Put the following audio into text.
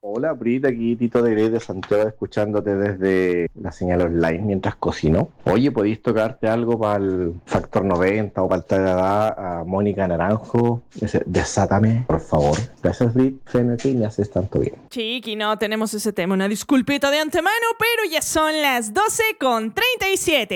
Hola, Brita, aquí Tito de Grey de Santiago, escuchándote desde la señal online mientras cocino. Oye, ¿podéis tocarte algo para el Factor 90 o para el Tadadá a Mónica Naranjo? Desátame, por favor. Gracias, Brit, Fenety, me haces tanto bien. Chiqui, no tenemos ese tema. Una disculpita de antemano, pero ya son las 12:37.